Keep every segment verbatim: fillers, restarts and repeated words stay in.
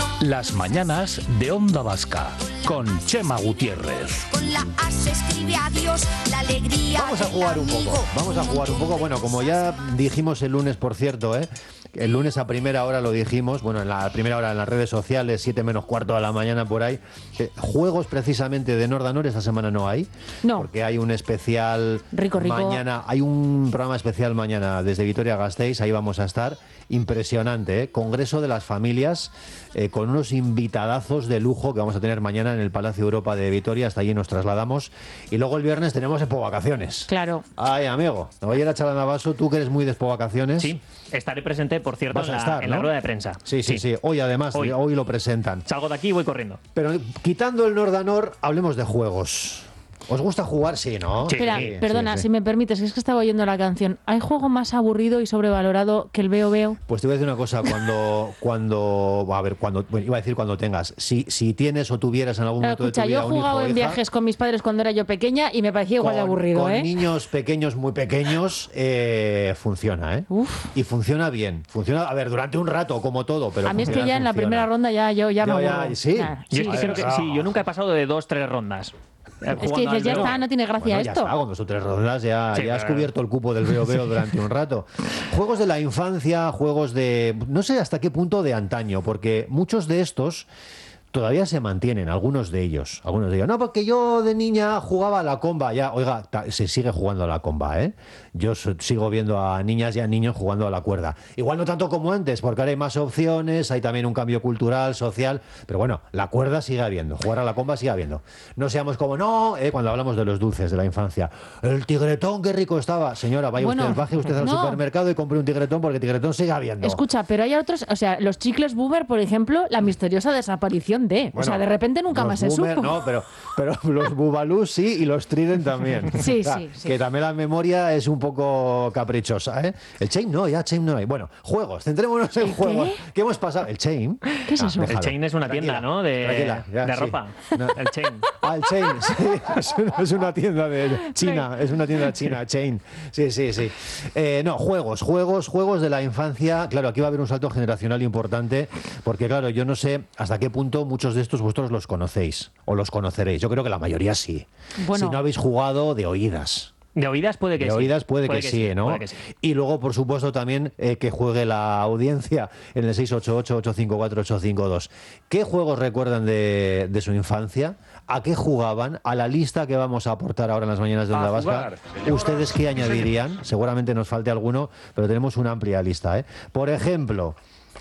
Las mañanas de Onda Vasca con Chema Gutiérrez. Con la A se escribe adiós, la alegría. Vamos a jugar un poco, vamos a jugar un poco. Bueno, como ya dijimos el lunes, por cierto, ¿eh? El lunes a primera hora lo dijimos, bueno, en la primera hora en las redes sociales, siete menos cuarto de la mañana por ahí. Eh, juegos precisamente de Nordanor esta semana no hay. No. Porque hay un especial rico, rico. mañana, hay un programa especial mañana desde Vitoria-Gasteiz, ahí vamos a estar. Impresionante, ¿eh? Congreso de las Familias, eh, con unos invitadazos de lujo que vamos a tener mañana en el Palacio Europa de Vitoria, hasta allí nos trasladamos. Y luego el viernes tenemos Expo-Vacaciones. Claro. Ay, amigo, oye, la Chala Navaso, tú que eres muy de Expo-Vacaciones. Sí, estaré presente, por cierto, Vas en a la, estar, en la ¿no? rueda de prensa. Sí, sí, sí, hoy además, hoy. hoy lo presentan. Salgo de aquí y voy corriendo. Pero quitando el Nordanor, hablemos de juegos. ¿Os gusta jugar? Sí, ¿no? Sí. Espera, Sí, perdona, sí, sí. si me permites, es que estaba oyendo la canción. ¿Hay juego más aburrido y sobrevalorado que el Veo Veo? Pues te voy a decir una cosa, cuando, cuando, a ver, cuando, bueno, iba a decir cuando tengas, si, si tienes o tuvieras en algún Claro, momento escucha, de tu vida yo he un jugado hijo o en hija, viajes con mis padres cuando era yo pequeña y me parecía igual de con- aburrido, con ¿eh? niños pequeños, muy pequeños, eh, funciona, ¿eh? Uf. Y funciona bien, funciona, a ver, durante un rato, como todo, pero A mí es que funciona, ya en la funciona. primera ronda ya yo ya me Ya, ya, aburro. sí. Nah, Yo es sí, que sí. creo que sí, yo nunca he pasado de dos, tres rondas. Eh, Es que jugando dices, al ya Veo. está, no tiene gracia Bueno, ya esto. está, con dos o tres rondas ya, Sí, ya has pero- cubierto el cupo del Veo Veo durante un rato. Juegos de la infancia, juegos de... no sé hasta qué punto de antaño, porque muchos de estos todavía se mantienen, algunos de ellos. Algunos de ellos. No, porque yo de niña jugaba a la comba. Ya, oiga, ta- se sigue jugando a la comba, ¿eh? Yo so- sigo viendo a niñas y a niños jugando a la cuerda. Igual no tanto como antes, porque ahora hay más opciones, hay también un cambio cultural, social, pero bueno, la cuerda sigue habiendo, jugar a la comba sigue habiendo. No seamos como, no, ¿eh? Cuando hablamos de los dulces de la infancia. El tigretón, qué rico estaba. Señora, vaya Bueno, usted, baje usted al no. supermercado y compre un tigretón, porque tigretón sigue habiendo. Escucha, pero hay otros, o sea, los chicles Boomer, por ejemplo, la misteriosa desaparición de. o Bueno, sea, de repente nunca los más se Boomer, supo. No, pero, pero los Bubalú sí y los Trident también. Sí, O sea, sí, sí. Que también la memoria es un poco caprichosa, ¿eh? El Chain no, ya Chain no hay. Bueno, juegos, centrémonos en ¿El juegos. qué? ¿Qué hemos pasado? El Chain. ¿Qué es eso? déjalo. El Chain es una tienda, Tranquila, ¿no? De, tranquila, ya, de sí. ropa. No. El Chain. Ah, el Chain, sí, es una, es una tienda de China, es una tienda china, Chain. Sí, sí, sí. Eh, no, juegos, juegos, juegos de la infancia. Claro, aquí va a haber un salto generacional importante, porque claro, yo no sé hasta qué punto muchos de estos vosotros los conocéis o los conoceréis. Yo creo que la mayoría sí. Bueno. Si no habéis jugado, de oídas. De oídas puede que De sí. oídas puede, que, sí, ¿no? puede que sí. Y luego, por supuesto, también eh, que juegue la audiencia en el seis ocho ocho, ocho cinco cuatro, ocho cinco dos. ¿Qué juegos recuerdan de, de su infancia? ¿A qué jugaban? A la lista que vamos a aportar ahora en las mañanas de A Onda Vasca. jugar. ¿Ustedes qué añadirían? Seguramente nos falte alguno, pero tenemos una amplia lista, ¿eh? Por ejemplo...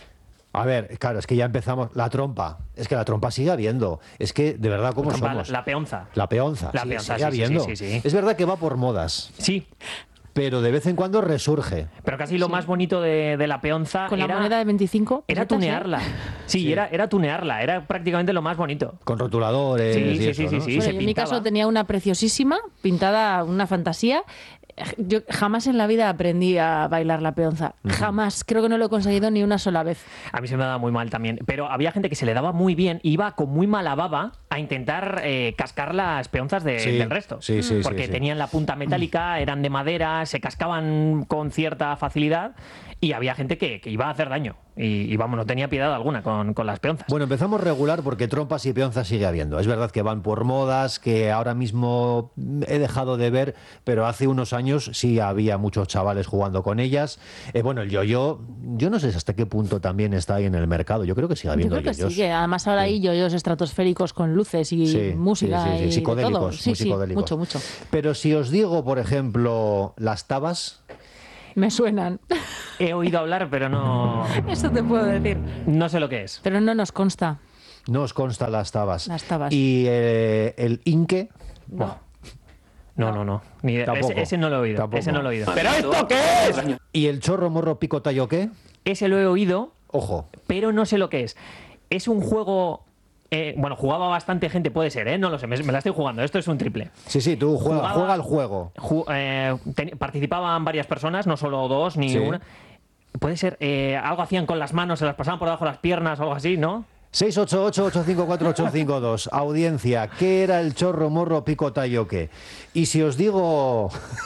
A ver, claro, es que ya empezamos. La trompa. Es que la trompa sigue habiendo. Es que, de verdad, ¿cómo Trompa, somos? La, la peonza. La peonza. La sí, peonza, sigue sí, sí, habiendo. sí, sí, sí. Es verdad que va por modas, Sí, pero de vez en cuando resurge. pero casi lo más bonito de, de la peonza Con la era, moneda de veinticinco. era pesetas, ¿eh? tunearla. Sí, Era, era tunearla. Era prácticamente lo más bonito. Con rotuladores Sí, y sí, eso, sí, sí, ¿no? sí. Bueno, se yo en mi pintaba. caso tenía una preciosísima, pintada, una fantasía. Yo jamás en la vida aprendí a bailar la peonza. Jamás. Creo que no lo he conseguido ni una sola vez. A mí se me daba muy mal también. Pero había gente que se le daba muy bien y iba con muy mala baba a intentar eh, cascar las peonzas de- Sí, del resto. sí, sí, Porque sí, sí. tenían la punta metálica, eran de madera, se cascaban con cierta facilidad y había gente que, que iba a hacer daño. Y, y vamos, no tenía piedad alguna con, con las peonzas. Bueno, empezamos regular porque trompas y peonzas sigue habiendo. Es verdad que van por modas, que ahora mismo he dejado de ver, pero hace unos años sí había muchos chavales jugando con ellas. Eh, bueno, el yo-yo, yo no sé hasta qué punto también está ahí en el mercado. Yo creo que sigue Yo habiendo creo que yo-yos. sí, que además ahora hay yoyos estratosféricos con luces y Sí, música sí, sí, sí, y de psicodélicos, todo. muy Sí, sí, psicodélicos. mucho, mucho. Pero si os digo, por ejemplo, las tabas, Me suenan. He oído hablar, pero no, Eso te puedo decir. no sé lo que es. Pero no nos consta. no os consta las tabas. Las tabas. Y eh, el inque, No. No, no, no. Ni idea. Tampoco. Ese, ese no lo he oído. Tampoco. Ese no lo he oído. ¿Pero esto qué es? y el chorro, morro, pico, tallo, ¿qué? Ese lo he oído, Ojo. pero no sé lo que es. Es un juego... eh, bueno, jugaba bastante gente, puede ser, ¿eh? No lo sé, me, me la estoy jugando. Esto es un triple. Sí, sí, tú juega, Jugaba- juega al juego. Ju- eh, ten- participaban varias personas, no solo dos ni Sí. una. Puede ser, eh, algo hacían con las manos, se las pasaban por debajo de las piernas o algo así, ¿no? seis ocho ocho, ocho cinco cuatro, ocho cinco dos. Audiencia, ¿qué era el chorro, morro, pico, tallo, qué? Y si os digo...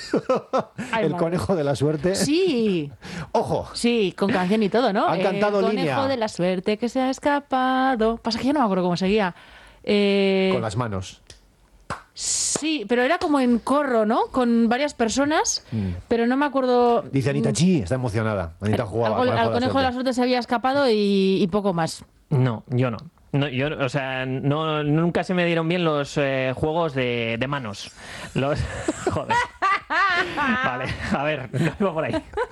Ay, el madre. conejo de la suerte. Sí, Ojo, sí, con canción y todo, ¿no? Han cantado el conejo línea. de la suerte que se ha escapado. Pasa que yo no me acuerdo cómo seguía. Eh, con las manos. Sí, pero era como en corro, ¿no? Con varias personas, pero no me acuerdo. Dice Anita Chi, está emocionada. Anita jugaba Algo- al al conejo de la suerte. suerte se había escapado y, y poco más. No, yo no. No, yo, o sea, no, nunca se me dieron bien los eh, juegos de, de manos. Los... Joder. Vale, a ver, no iba por ahí.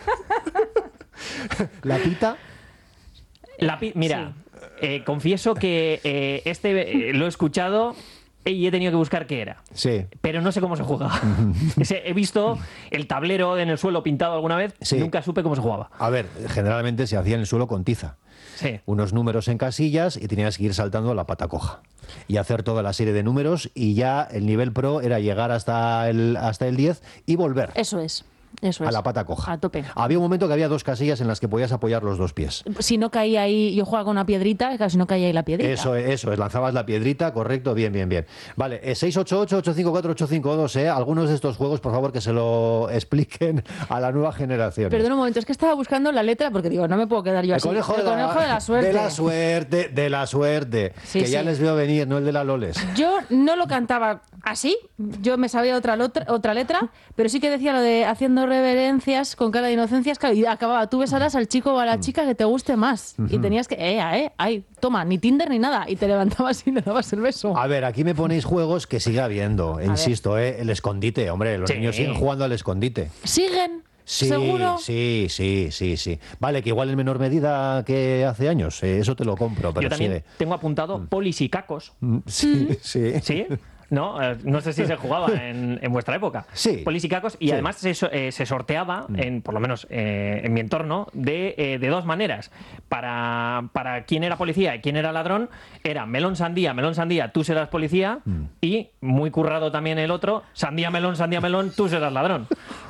La pita. La pi- Mira, eh, confieso que eh, este eh, lo he escuchado y he tenido que buscar qué era. Sí. Pero no sé cómo se jugaba. Ese- He visto el tablero en el suelo pintado alguna vez, Sí. nunca supe cómo se jugaba. A ver, generalmente se hacía en el suelo con tiza. Sí. Unos números en casillas y tenías que ir saltando la pata coja y hacer toda la serie de números, y ya el nivel pro era llegar hasta el, hasta el diez y volver Eso es. Eso a es. la pata coja. A tope. Había un momento que había dos casillas en las que podías apoyar los dos pies. Si no caía ahí, yo jugaba con una piedrita, claro, si no caía ahí la piedrita. Eso es, eso es, lanzabas la piedrita, correcto, bien, bien, bien. Vale, eh, seis ocho ocho, ocho cinco cuatro, ocho cinco dos, ¿eh? Algunos de estos juegos, por favor, que se lo expliquen a la nueva generación. Perdona un momento, es que estaba buscando la letra porque digo, no me puedo quedar yo El así. conejo, el de, conejo la, de la suerte. De la suerte, de la suerte. Sí, que ya sí. les veo venir, no el de la Loles. Yo no lo cantaba así, yo me sabía otra, lotra- otra letra, pero sí que decía lo de haciendo reverencias con cara de inocencias, claro, y acababa, tú besarás al chico o a la chica que te guste más. Y tenías que, eh, eh, ay, toma, ni Tinder ni nada, y te levantabas y le dabas el beso. A ver, aquí me ponéis juegos que sigue habiendo, insisto, ¿eh? El escondite, hombre, los Sí. niños siguen jugando al escondite. ¿Siguen? Sí, ¿Seguro? sí, sí, sí, sí. Vale, que igual en menor medida que hace años, eh, eso te lo compro, pero Yo también sigue. tengo apuntado polis y cacos. Mm, Sí, sí. ¿Sí? ¿No? Eh, no sé si se jugaba en, en vuestra época. Sí. Polis y cacos. Y Sí. además se, so- eh, se sorteaba, en, por lo menos eh, en mi entorno, de, eh, de dos maneras. Para, para quién era policía y quién era ladrón, era melón sandía, melón sandía, tú serás policía. Y muy currado también el otro, sandía, melón, sandía, melón, tú serás ladrón.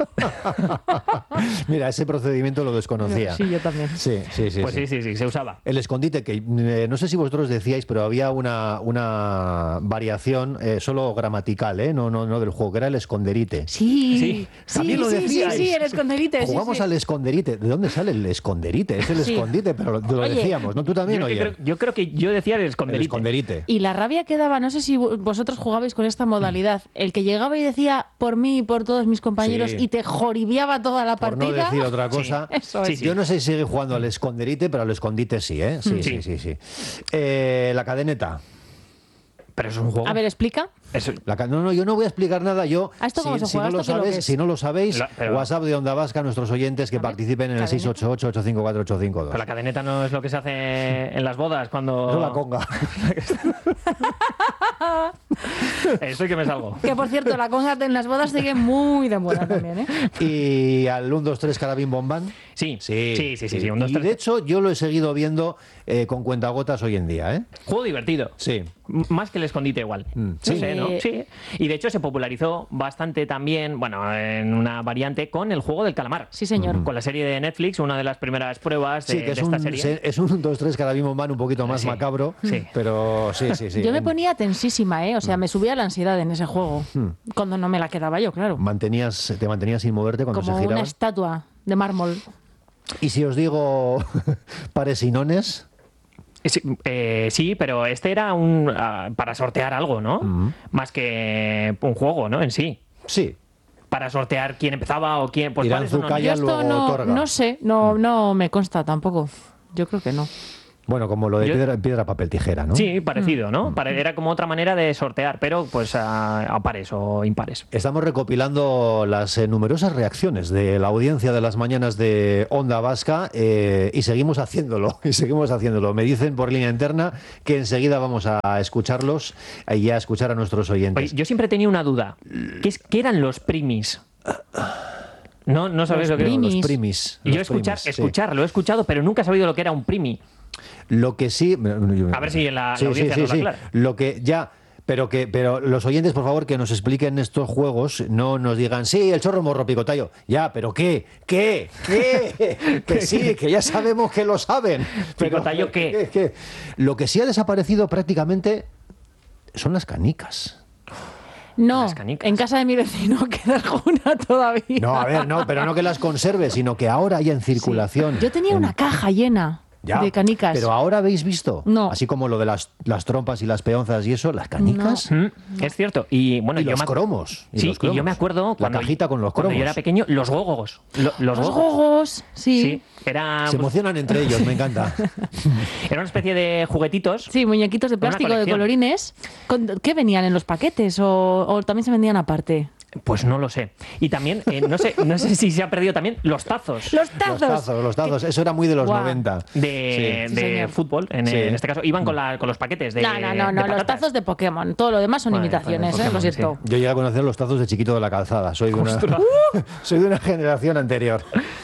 Mira, ese procedimiento lo desconocía. Sí, yo también. Sí, sí, sí. Pues sí. sí, sí, sí, se usaba. El escondite, que eh, no sé si vosotros decíais, pero había una, una variación eh, solo gramatical, ¿eh? no, no, no del juego, que era el esconderite. Sí, Sí, sí, también lo sí, sí, decíais. sí, el esconderite. sí, Jugamos sí. al esconderite. ¿De dónde sale el esconderite? Es el Sí. escondite, pero lo, lo Oye, decíamos, ¿no? Tú también, Yo, oye. creo, yo creo que yo decía el El esconderite. esconderite. Y la rabia que daba, no sé si vo- vosotros jugabais con esta modalidad, el que llegaba y decía por mí y por todos mis compañeros Sí. y te joribiaba toda la Por no partida. decir otra cosa. Eso es. Sí, sí. Yo no sé si sigue jugando al esconderite, pero al escondite sí, ¿eh? Sí, sí, sí, Sí. sí. Eh, la cadeneta. Pero es un juego. A ver, explica. Es- La ca- no, no, yo no voy a explicar nada. Yo, ¿A esto cómo si, se si juega? no lo ¿Esto qué es lo sabéis, que es? si no lo sabéis, La- pero- WhatsApp de Onda Vasca a nuestros oyentes que A ver, participen en el cadena. seis ocho ocho, ocho cinco cuatro, ocho cinco dos. Pero la cadeneta no es lo que se hace en las bodas cuando. Eso es la conga. Estoy que me salgo. Que por cierto, la conga en las bodas sigue muy de moda también, ¿eh? Y al uno, dos, tres, carabín, bombán. Sí, Sí, sí, sí, sí. sí, un, dos, y tres. de hecho, yo lo he seguido viendo eh, con cuentagotas hoy en día, ¿eh? Juego divertido. Sí. M- Más que el escondite igual. Mm, No sí. sé, ¿no? Eh, Sí. Y de hecho se popularizó bastante también, bueno, en una variante con el juego del calamar. Sí, señor. Con la serie de Netflix, una de las primeras pruebas de, Sí, que es de esta un, serie. se- es un dos, tres, carabín, bombán un poquito más Sí. macabro. Sí. Pero sí, sí, sí. Yo me En- ponía tensísima, ¿eh? O sea, me subía la ansiedad en ese juego. Cuando no me la quedaba yo, claro. Mantenías, te mantenías sin moverte cuando Como se una giraba. estatua de mármol. Y si os digo pares y nones, Sí, eh, sí, pero este era un ah, para sortear algo, ¿no? Mm. Más que un juego, ¿no? En sí. sí. Para sortear quién empezaba o quién. Pues Irán cuáles son los- Zucaya Yo luego esto no, otorga. no sé, no, no me consta tampoco. Yo creo que no. Bueno, como lo de Yo- piedra, piedra, papel, tijera, ¿no? Sí, parecido, Mm. ¿no? Pare- Era como otra manera de sortear, pero pues a, a pares o impares. Estamos recopilando las eh, numerosas reacciones de la audiencia de las mañanas de Onda Vasca eh, y seguimos haciéndolo, y seguimos haciéndolo. Me dicen por línea interna que enseguida vamos a escucharlos y a escuchar a nuestros oyentes. Oye, yo siempre tenía una duda. ¿Qué, es, qué eran los primis? No, no sabéis lo que primis. Los primis. Y yo los escuchar, primis, sí. escuchar, lo he escuchado, pero nunca he sabido lo que era un primi. Lo que sí... A ver si en la- la audiencia nos lo aclara. Lo que ya... Pero que, pero los oyentes, por favor, que nos expliquen estos juegos, no nos digan, sí, el chorro morro picotayo. Ya, pero ¿qué? ¿Qué? ¿Qué? Que sí, que ya sabemos que lo saben. Pero, ¿Picotayo qué? Lo que sí ha desaparecido prácticamente son las canicas. No, Las canicas. en casa de mi vecino queda alguna todavía. No, a ver, no, pero no que las conserve, sino que ahora haya en circulación. Yo tenía una caja llena Ya, de canicas. Pero ahora habéis visto, No. así como lo de las, las trompas y las peonzas y eso, las canicas Mm, es cierto. Y bueno, y yo los me ac- cromos. Y sí, los y yo cromos. me acuerdo la cuando, cajita con los cuando cromos. yo era pequeño, los gogos. Lo- Los, Los gogos. gogos, sí. Sí, era, Se emocionan entre ellos, me encanta. era una especie de juguetitos. Sí, muñequitos de Una plástico, de colección. colorines. Con- ¿Qué venían en los paquetes o, o también se vendían aparte? Pues no lo sé. Y también, eh, no sé no sé si se ha perdido también los tazos. ¡Los Los tazos! tazos, los tazos, eso era muy de los Guau. noventa. De, Sí. de Sí, señor. fútbol, en, Sí. en este caso, iban con, la, con los paquetes de. No, no, no, de no, los patatas. tazos de Pokémon. Todo lo demás son Vale, imitaciones, vale, ¿eh? Lo Pokémon, siento. Yo llegué a conocer los tazos de Chiquito de la Calzada, soy de una, soy de una generación anterior.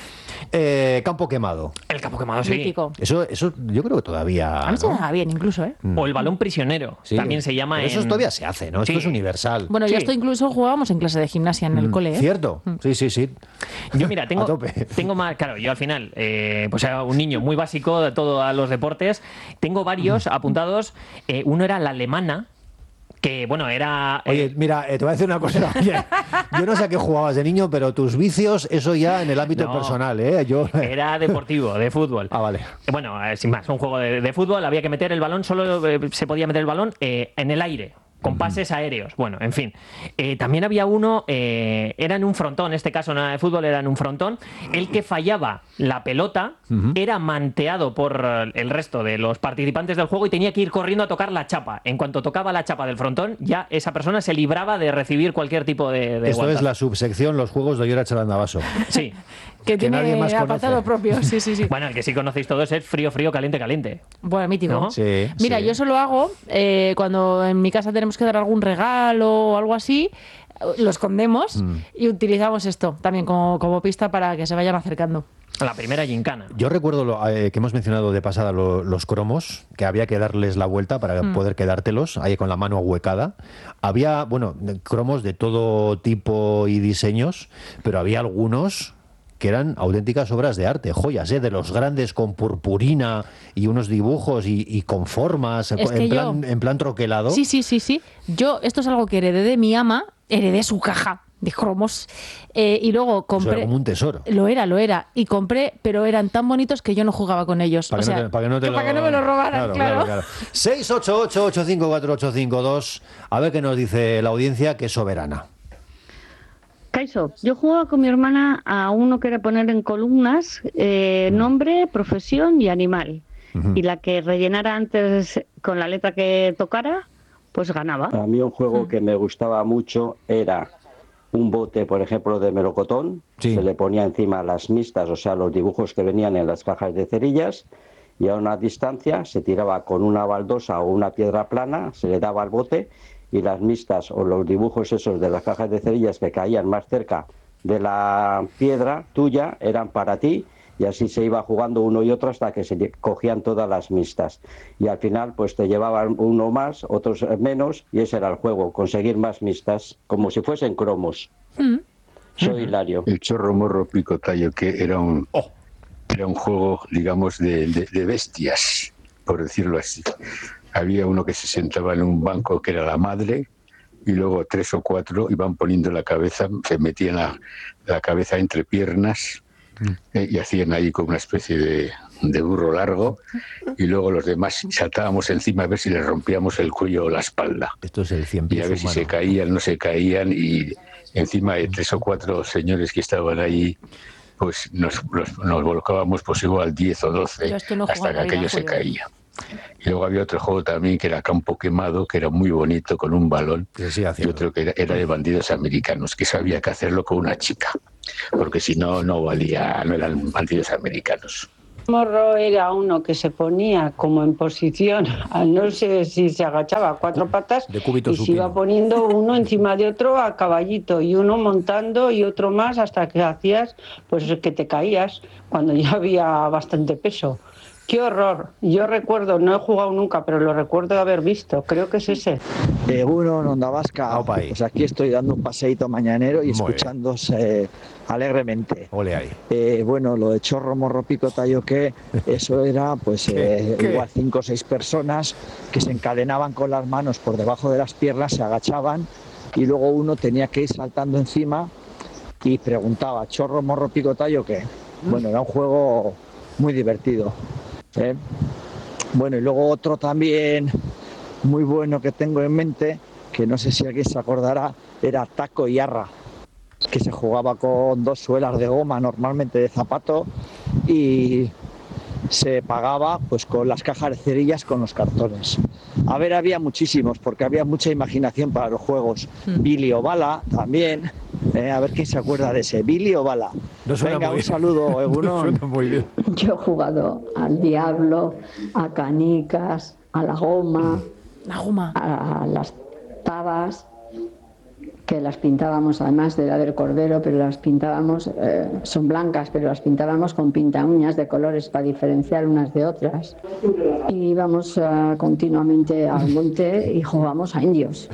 Eh, campo quemado. El capo quemado, sí. Mítico. Eso, eso yo creo que todavía... A mí se ¿no? me da bien incluso, ¿eh? O el balón prisionero. Sí. También se llama. Pero eso en- todavía se hace, ¿no? Esto Sí. es universal. Bueno, Sí. yo esto incluso jugábamos en clase de gimnasia en el cole, ¿eh? ¿Cierto? Sí, sí, sí. Yo, mira, tengo, A tope. tengo más. Claro, yo al final, eh, pues era un niño muy básico de todos los deportes. Tengo varios apuntados. Eh, uno era la alemana, que bueno, era. eh, Oye, mira, eh, te voy a decir una cosa. Oye, yo no sé a qué jugabas de niño, pero tus vicios, eso ya en el ámbito No. personal, ¿eh? Yo... Era deportivo, de fútbol. Ah, vale. Bueno, eh, sin más, un juego de, de fútbol, había que meter el balón, solo eh, se podía meter el balón eh, en el aire, con pases aéreos. Bueno, en fin. Eh, también había uno, eh, era en un frontón, en este caso no era de fútbol, era en un frontón. El que fallaba la pelota era manteado por eh, el resto de los participantes del juego y tenía que ir corriendo a tocar la chapa. En cuanto tocaba la chapa del frontón, ya esa persona se libraba de recibir cualquier tipo de, de Esto es guantazo. la subsección Los Juegos de Ollora Chalandavaso. Sí. Que, que nadie tiene más conoce. apartado propio, sí, sí, sí. Bueno, el que sí conocéis todos es frío, frío, caliente, caliente. Bueno, mítico. ¿No? Sí, Mira, sí. yo eso lo hago eh, cuando en mi casa tenemos que dar algún regalo o algo así, lo escondemos Mm. y utilizamos esto también como, como pista para que se vayan acercando. La primera gincana. Yo recuerdo lo, eh, que hemos mencionado de pasada lo- los cromos, que había que darles la vuelta para Mm. poder quedártelos, ahí con la mano ahuecada. Había, bueno, de- cromos de todo tipo y diseños, pero había algunos que eran auténticas obras de arte, joyas, ¿eh? De los grandes con purpurina y unos dibujos y, y con formas, Es en, que plan, yo- en plan troquelado. Sí, sí, sí, sí. Yo, esto es algo que heredé de mi ama, heredé su caja de cromos eh, y luego Eso era compré... como un tesoro. Lo era, lo era. Y compré, pero eran tan bonitos que yo no jugaba con ellos. Para o que, no sea, te, para que no te que lo... para que no me lo robaran, claro. seis ocho ocho, ocho cinco cuatro, ocho cinco dos. A ver qué nos dice la audiencia, que es soberana. Caiso, yo jugaba con mi hermana a uno que era poner en columnas eh, nombre, profesión y animal. Ujú. Y la que rellenara antes con la letra que tocara, pues ganaba. A mí un juego que me gustaba mucho era un bote, por ejemplo, de melocotón. Sí. Se le ponía encima las mistas, o sea, los dibujos que venían en las cajas de cerillas, y a una distancia se tiraba con una baldosa o una piedra plana, se le daba al bote, y las mistas o los dibujos esos de las cajas de cerillas que caían más cerca de la piedra tuya eran para ti, y así se iba jugando uno y otro hasta que se lle- cogían todas las mistas. Y al final pues te llevaban uno más, otros menos, y ese era el juego, conseguir más mistas, como si fuesen cromos. Soy Hilario. El chorro morro picotayo, que era un era un juego, digamos, de, de- de bestias, por decirlo así. Había uno que se sentaba en un banco que era la madre, y luego tres o cuatro iban poniendo la cabeza, se metían la, la cabeza entre piernas eh, y hacían ahí como una especie de, de burro largo, y luego los demás saltábamos encima a ver si les rompíamos el cuello o la espalda. Esto es el cien Y pies a ver si humano. se caían, no se caían, y encima de tres o cuatro señores que estaban ahí, pues nos, nos, nos volcábamos pues igual diez o doce Yo esto no he hasta jugado que en la vida, aquello se Julio. caía. Y luego había otro juego también que era Campo Quemado, que era muy bonito, con un balón, Que se sigue y haciendo. otro que era, era de bandidos americanos, que sabía que hacerlo con una chica, porque si no, no valía, no eran bandidos americanos. Morro era uno que se ponía como en posición, a no sé si se agachaba a cuatro patas, De cúbito y se supino. iba poniendo uno encima de otro a caballito, y uno montando y otro más, hasta que hacías pues que te caías cuando ya había bastante peso. ¡Qué horror! Yo recuerdo, no he jugado nunca, pero lo recuerdo de haber visto. Creo que es ese. Eh, bueno, en Onda Vasca, Aupa ahí. pues aquí estoy dando un paseíto mañanero y Muy bien. escuchándose alegremente. Ole ahí. Eh, bueno, lo de chorro, morro, pico, tallo, que eso era pues eh, ¿Qué? igual cinco o seis personas que se encadenaban con las manos por debajo de las piernas, se agachaban y luego uno tenía que ir saltando encima y preguntaba, chorro, morro, pico, tallo, ¿qué? Bueno, era un juego muy divertido, ¿eh? Bueno, y luego otro también muy bueno que tengo en mente, que no sé si alguien se acordará, era taco y arra, que se jugaba con dos suelas de goma, normalmente de zapato, y se pagaba pues con las cajas de cerillas con los cartones. A ver, había muchísimos, porque había mucha imaginación para los juegos. Mm. Billy o Bala también. Eh, a ver quién se acuerda de ese. Billy o Bala. No Venga, un saludo, Egunon. No muy bien. Yo he jugado al Diablo, a canicas, a la goma, la goma, a las tabas, que las pintábamos, además de la del cordero, pero las pintábamos, eh, son blancas, pero las pintábamos con pinta uñas de colores para diferenciar unas de otras. Y íbamos uh, continuamente al monte y jugábamos a indios.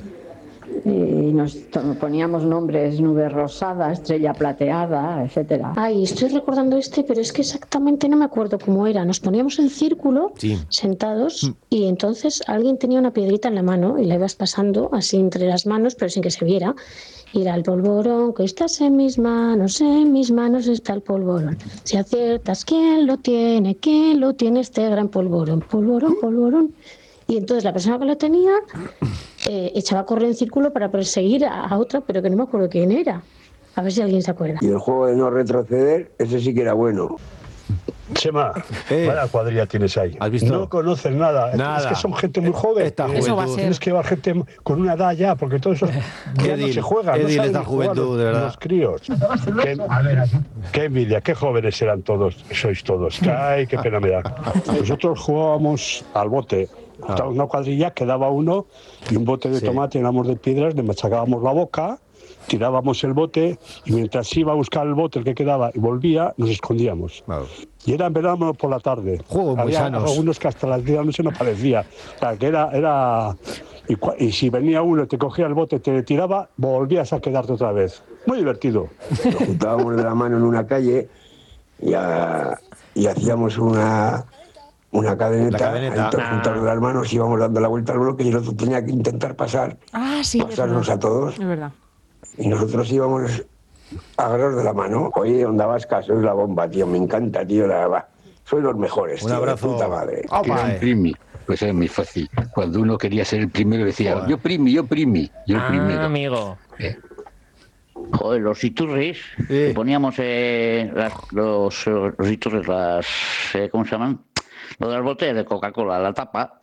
Y nos poníamos nombres, nube rosada, estrella plateada, etcétera. Ay, estoy recordando este, pero es que exactamente no me acuerdo cómo era. Nos poníamos en círculo, sí, sentados, mm. y entonces alguien tenía una piedrita en la mano y la ibas pasando así entre las manos, pero sin que se viera. Y era el polvorón, que estás en mis manos, en mis manos está el polvorón. Si aciertas, ¿quién lo tiene? ¿Quién lo tiene este gran polvorón? Polvorón, polvorón. Y entonces la persona que lo tenía eh, echaba a correr en círculo para perseguir a, a otra, pero que no me acuerdo quién era. A ver si alguien se acuerda. Y el juego de no retroceder, ese sí que era bueno. Chema, eh. vaya cuadrilla tienes ahí. ¿Has visto? No conoces nada. nada. Es que son gente muy joven. Esta eso va a ser. Tienes que llevar gente con una edad ya, porque todo eso ya no se juega. Qué no saben esta juventud, los, de verdad. Los críos. Qué, qué envidia, qué jóvenes eran todos, sois todos. Ay, qué pena me da. Nosotros jugábamos al bote. Estaba una cuadrilla, quedaba uno y un bote de sí. tomate, llenamos de piedras, le machacábamos la boca, tirábamos el bote y mientras iba a buscar el bote el que quedaba y volvía, nos escondíamos. Wow. Y era en verano por la tarde. Juegos muy Había sanos. algunos que hasta las diez de la noche no parecía. O sea, que era... era y, y si venía uno y te cogía el bote, te tiraba, volvías a quedarte otra vez. Muy divertido. Nos juntábamos de la mano en una calle y, a, y hacíamos una... una cadeneta, cadeneta. Ahí todos ah. juntados de las manos, íbamos dando la vuelta al bloque y nosotros teníamos que intentar pasar, ah, sí, pasarnos a todos. Es verdad. Y nosotros íbamos agarrados de la mano. Oye, Onda Vasca, sois la bomba, tío, me encanta, tío, la verdad. Sois los mejores, un tío, abrazo. De puta madre. Oh, que era un primi, pues era muy fácil. Cuando uno quería ser el primero decía, oh, yo primi, yo primi, yo ah, primero. amigo. Eh. Joder, los iturris, sí. Poníamos eh, las, los, los iturris, las, eh, ¿cómo se llaman? Lo de las botellas de Coca-Cola, la tapa,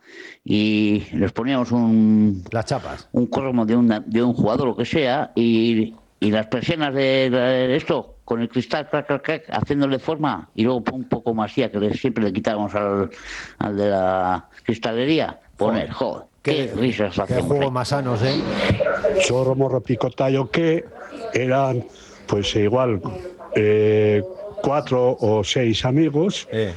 y les poníamos un... Las chapas. Un cromo de, una, de un jugador, lo que sea, y, y las persianas de, de esto, con el cristal, crack, crack, crack, haciéndole forma, y luego un poco masía, que le, siempre le quitábamos al, al de la cristalería, poner, joder. Qué, qué risas hacemos. Qué juegos más sanos, ¿eh? Chorro, morro, pico, tallo, que eran, pues igual, eh, cuatro o seis amigos, eh.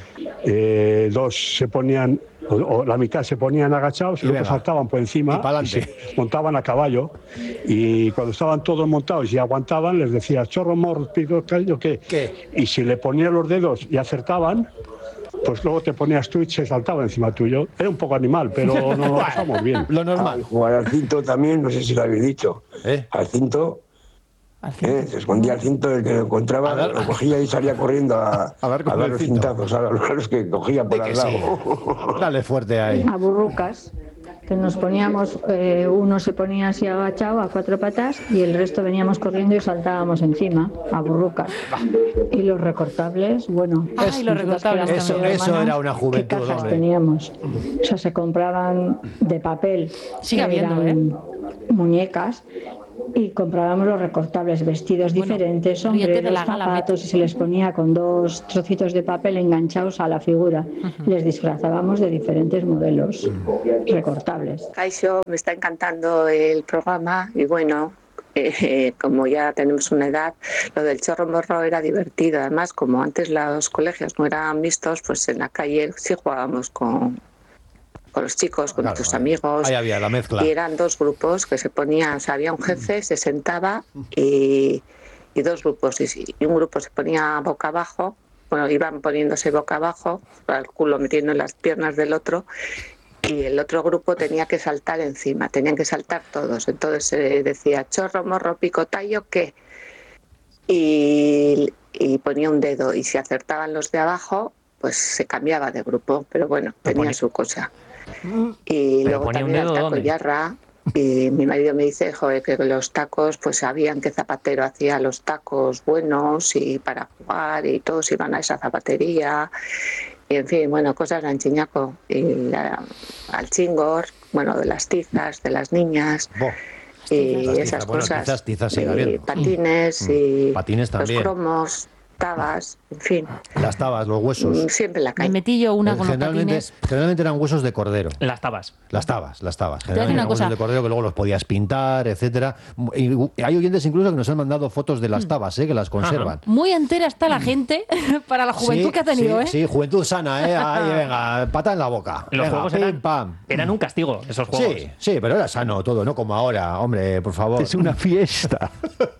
Eh, dos se ponían, o, o la mitad se ponían agachados y, y luego saltaban por encima y, y se montaban a caballo. Y cuando estaban todos montados y aguantaban, les decía, chorro, morro, pico, tallo, ¿qué? ¿Qué? Y si le ponían los dedos y acertaban, pues luego te ponías tú y se saltaba encima tuyo. Era un poco animal, pero no lo pasamos bien. Lo normal. Ah, jugar al cinto también, no sé si lo habéis dicho. ¿Eh? Al cinto... ¿Eh? Se escondía el cinto, el que lo encontraba ver, lo cogía y salía corriendo a, a, ver, a dar los cintazos a los que cogía por al lado. Sí. Dale fuerte ahí. A burrucas, que nos poníamos, eh, uno se ponía así agachado a cuatro patas y el resto veníamos corriendo y saltábamos encima, a burrucas. Y los recortables, bueno, Ay, es, los recortables eso, eso hermanas, era una juventud. ¿Qué cajas hombre? Teníamos? O sea, se compraban de papel. Sigue habiendo, ¿eh? Muñecas. Y comprábamos los recortables, vestidos bueno, diferentes, sombreros, zapatos, y se les ponía con dos trocitos de papel enganchados a la figura. Uh-huh. Les disfrazábamos de diferentes modelos uh-huh. recortables. Kaixo, me está encantando el programa y bueno, eh, eh, como ya tenemos una edad, lo del chorro morro era divertido. Además, como antes los colegios no eran mixtos, pues en la calle sí jugábamos con... con los chicos, con claro, tus amigos. Ahí había la mezcla. Y eran dos grupos que se ponían, o sea, había un jefe, se sentaba y, y dos grupos. Y, y un grupo se ponía boca abajo, bueno, iban poniéndose boca abajo, el culo metiendo en las piernas del otro, y el otro grupo tenía que saltar encima, tenían que saltar todos. Entonces se decía chorro, morro, pico, tallo, ¿qué? Y, y ponía un dedo, y si acertaban los de abajo, pues se cambiaba de grupo, pero bueno, tenía ponía... su cosa. Y ¿Pero luego también el taco yarra, y mi marido me dice, joder, que los tacos, pues sabían que Zapatero hacía los tacos buenos y para jugar, y todos iban a esa zapatería. Y en fin, bueno, cosas de Anchiñaco, y a, al chingor, bueno, de las tizas, de las niñas, Bo, y tizas, esas bueno, cosas, tizas, tizas y habiendo. patines, mm. y patines también. los cromos, tabas, en fin. Las tabas, los huesos. Siempre en la calle. Me metí yo una con los generalmente, patines. generalmente eran huesos de cordero. Las tabas. Las tabas, las tabas. Te voy a decir Generalmente una eran cosa. huesos de cordero que luego los podías pintar, etcétera. Y hay oyentes incluso que nos han mandado fotos de las tabas, ¿eh? Que las conservan. Muy entera está la gente para la juventud Sí, que ha tenido, sí, ¿eh? Sí, juventud sana, ¿eh? Ahí, venga, pata en la boca. Los Venga, juegos pim, eran, pam. eran un castigo, esos juegos. Sí, sí, pero era sano todo, no como ahora, hombre, por favor. Es una fiesta.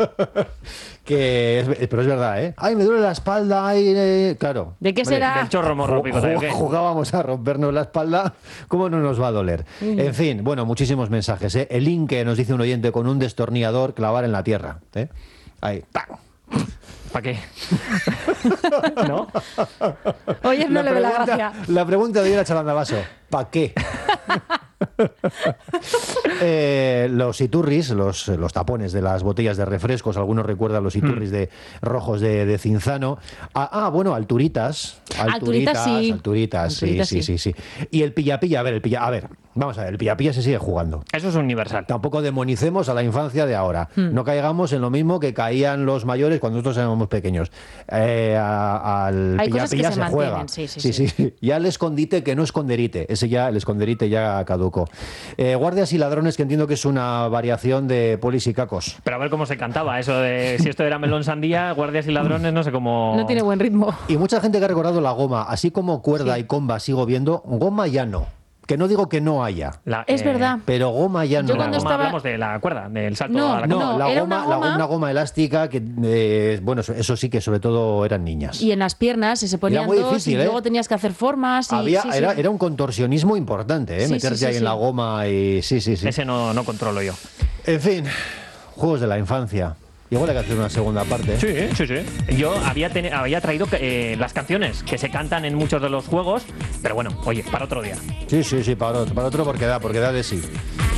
que es, pero es verdad, ¿eh? Ay, me duele la espalda, ay, eh, claro. ¿De qué Hombre, será? Del chorro morro pico tallo, ¿qué? Jugábamos a rompernos la espalda, ¿cómo no nos va a doler? Mm. En fin, bueno, muchísimos mensajes, ¿eh? El link que nos dice un oyente con un destornillador clavar en la tierra, ¿eh? Ahí, ¡pam! ¿Para qué? ¿No? Oye, no le ve la pregunta- gracia. La pregunta de hoy era Chalanda Vaso, ¿para qué? Eh, los iturris, los, los tapones de las botellas de refrescos, algunos recuerdan los iturris de rojos de, de Cinzano. Ah, ah, bueno, alturitas. Alturitas, sí. Alturitas, sí, Alturitas, sí, sí. sí, sí. Y el pilla-pilla, a ver, el pilla, a ver, vamos a ver, el pilla-pilla se sigue jugando. Eso es universal. Tampoco demonicemos a la infancia de ahora. Hmm. No caigamos en lo mismo que caían los mayores cuando nosotros éramos pequeños. Eh, a- al Hay cosas que pilla-pilla se se, mantienen, juega. sí, sí, sí, sí. sí. Ya el escondite que no esconderite. Ese ya, el esconderite ya caducó. Eh, guardias y ladrones, que entiendo que es una variación de polis y cacos. Pero a ver cómo se cantaba eso de si esto era melón sandía, guardias y ladrones, no sé cómo. No tiene buen ritmo. Y mucha gente que ha recordado la goma, así como cuerda Sí. y comba sigo viendo, goma ya no. Que no digo que no haya, La- Es eh, verdad. pero goma ya Yo no. la cuando goma, estaba- hablamos de la cuerda, del salto No, a la No, cama. No, la, era goma, una la- goma- una goma elástica que, eh, bueno, eso, eso sí que sobre todo eran niñas. Y en las piernas se ponían muy dos difícil, y ¿eh? luego tenías que hacer formas. Y, Había, sí, sí. era, era un contorsionismo importante, ¿eh? Sí, Meterse sí, sí, ahí en sí. la goma y sí, sí, sí. Ese no, no controlo yo. En fin, juegos de la infancia. Igual hay que hacer una segunda parte. ¿eh? Sí, sí, sí. Yo había, teni- había traído eh, las canciones que se cantan en muchos de los juegos, pero bueno, oye, para otro día. Sí, sí, sí, para otro, para otro porque da, porque da de sí.